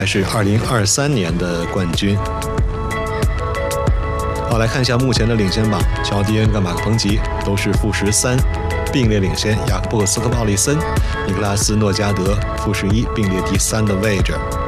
还是2023年的冠军。好，来看一下目前的领先榜，乔迪恩跟马克彭吉都是负13，并列领先。雅克布斯科鲍里森、尼克拉斯诺加德负11，并列第3的位置。